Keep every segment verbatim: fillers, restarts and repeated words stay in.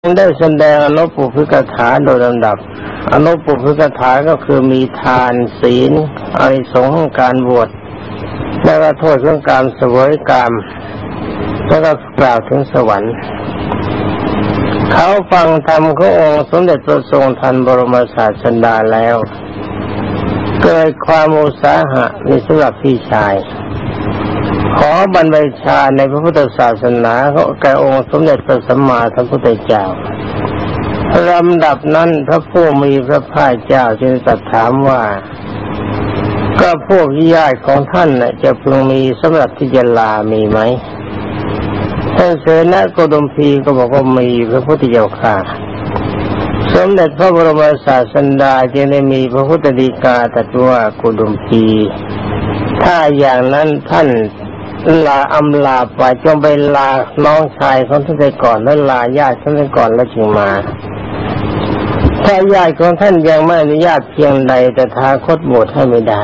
ได้แสดงอนุปุพกถาโดยลำดับอนุปุพกถาก็คือมีทานศีลอานิสงส์ของการบวชและก็โทษของการเสวยกามแล้วก็กล่าวถึงสวรรค์เขาฟังธรรมขององค์สมเด็จพระทรงทันบรมศาสดาแล้วเกิดความอุตสาหะในสำหรับพี่ชายขอบรรพชาในพระพุทธศาสนาของแก่องค์สมเด็จพระสัมมาสัมพุทธเจ้าลำดับนั้นพระผู้มีพระภาคเจ้าจึงตรัสถามว่าก็พวกญาติของท่านจะพึงมีสำหรับที่จะลามีไหมท่านเสนาโกดมพีก็บอกว่ามีพระพุทธเจ้าค่ะสมเด็จพระบรมศาสดาจึงได้มีพระพุทธฎีกาตรัสว่าโกดมพีถ้าอย่างนั้นท่านลาอำลาไปจงไปลาน้องชายของท่านไปก่อนแล้วลาญาติท่านไปก่อนแล้วจึงมาถ้าญาติของท่านยังไม่อนุญาตเพียงใดแต่ทาคตบวชให้ไม่ได้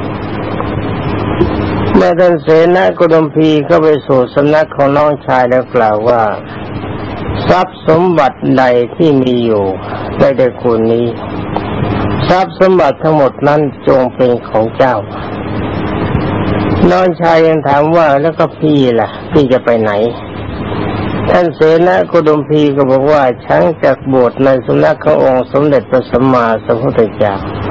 เมื่อท่านเสนาโกดมพีก็ไปสู่สำนักของน้องชายแล้วกล่าวว่าทรัพย์สมบัติใดที่มีอยู่ในตระกูลนี้ทรัพย์สมบัติทั้งหมดนั้นจงเป็นของเจ้าน้องชายยังถามว่าแล้วก็พี่ล่ะพี่จะไปไหนท่านเสนาโกดมพีก็บอกว่าฉันจะบวชในสำนักขององค์สมเด็จพระสัมมาสัมพุทธเจ้า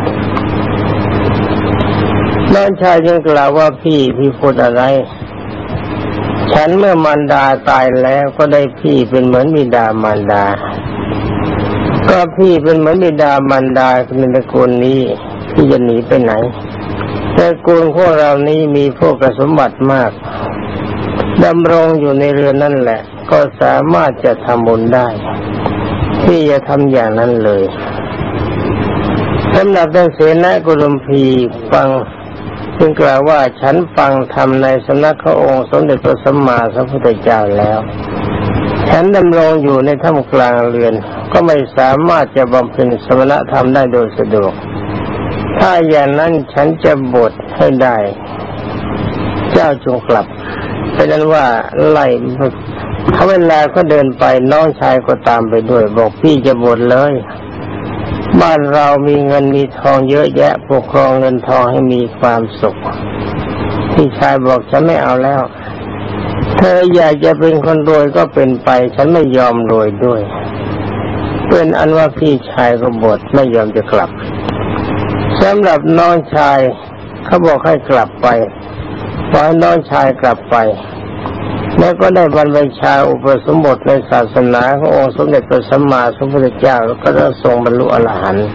น้องชายยังกล่าวว่าพี่พี่พูดอะไรฉันเมื่อมารดาตายแล้วก็ได้พี่เป็นเหมือนบิดามารดาก็พี่เป็นเหมือนบิดามารดาในตระกูลนี้พี่จะหนีไปไหนตระกูลพวกเรานี้มีพวกสมบัติมากดำรงอยู่ในเรือนนั่นแหละก็สามารถจะทำบุญได้ที่จะทำอย่างนั้นเลยสำหรับท่านเสนาโกดมพีฟังจึงกล่าวว่าฉันฟังธรรมในสำนักขององค์สมเด็จพระสัมมาสัมพุทธเจ้าแล้วฉันดำรงอยู่ในท่ามกลางเรือนก็ไม่สามารถจะบำเพ็ญสมณธรรมได้โดยสะดวกถ้าอย่างนั้นฉันจะบวชให้ได้เจ้าจงกลับเป็นนั้นว่าไล่เขาเวลาก็เดินไปน้องชายก็ตามไปด้วยบอกพี่จะบวชเลยบ้านเรามีเงินมีทองเยอะแยะปกครองเงินทองให้มีความสุขพี่ชายบอกฉันไม่เอาแล้วเธออยากจะเป็นคนรวยก็เป็นไปฉันไม่ยอมรวยด้วยเป็นอันว่าพี่ชายก็บวชไม่ยอมจะกลับสำหรับน้องชายเขาบอกให้กลับไปขอให้น้องชายกลับไปแล้วก็ได้บรรพชาอุปสมบทในศาสนาขององค์สมเด็จพระสัมมาสัมพุทธเจ้าแล้วก็ได้ทรงบรรลุอรหันต์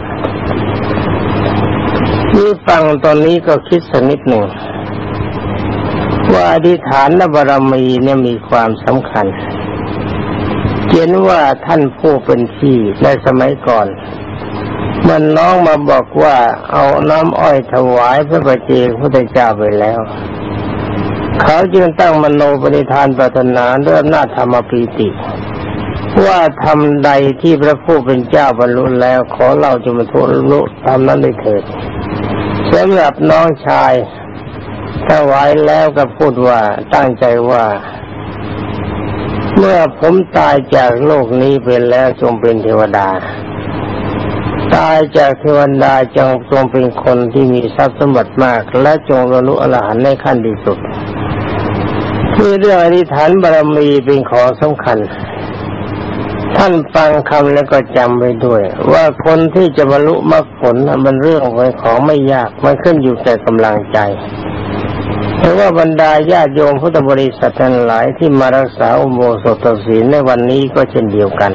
นี่ฟังตอนนี้ก็คิดสักนิดหนึ่งว่าอธิษฐานบารมีเนี่ยมีความสำคัญเขียนว่าท่านผู้เป็นพี่ในสมัยก่อนมันน้องมาบอกว่าเอาน้ำอ้อยถวายพระปัจเจกพุทธเจ้าไปแล้วเขาจึงตั้งมโนปณิธานปรารถนาด้วยอำนาจธรรมปีติว่าทำใดที่พระผู้เป็นเจ้าบรรลุแล้วขอเราจงบรรลุทำนั้นได้เถิดสำหรับน้องชายถวายแล้วก็พูดว่าตั้งใจว่าเมื่อผมตายจากโลกนี้ไปแล้วจงเป็นเทวดาตายจากเทวดาจงจงเป็นคนที่มีทรัพย์สมบัติมากและจงบรรลุอรหันต์ในขั้นที่สุดคือเรื่องอธิษฐานบารมีเป็นของสำคัญท่านฟังคำแล้วก็จำไว้ด้วยว่าคนที่จะบรรลุมรรคผลมันเรื่องของไม่ยากมันขึ้นอยู่แต่กำลังใจเพราะว่าบรรดาญาติโยมพุทธบริษัททั้งหลายที่มารักษาอุโบสถศีลในวันนี้ก็เช่นเดียวกัน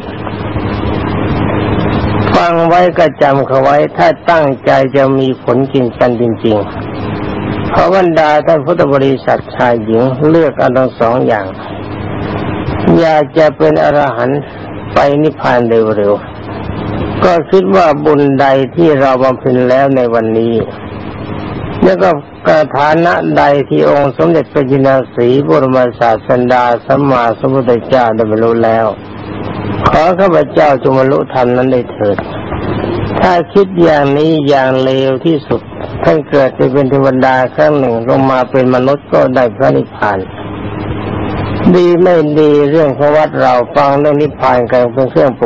ฟังไว้ก็จำเขาไว้ถ้าตั้งใจจะมีผลจริงกันจริงๆเพราะบรรดาท่านพุทธบริษัทชายหญิงเลือกอันทั้งสองอย่างอยากจะเป็นอรหันต์ไปนิพพานเร็วๆก็คิดว่าบุญใดที่เราบำเพ็ญแล้วในวันนี้แล้วก็ฐานะใดที่องค์สมเด็จพระจินสีบรมศาสดาสัมมาสัมพุทธเจ้าได้บรรลุแล้วขอข้าพเจ้าจงบรรลุธรรมนั้นได้เถิดถ้าคิดอย่างนี้อย่างเลวที่สุดท่านเกิดจะเป็นเทวดาครั้งหนึ่งลงมาเป็นมนุษย์ก็ได้พระนิพพานดีไม่ดีเรื่องของวัดเราฟังเรื่องนิพพานกันเป็นเครื่อง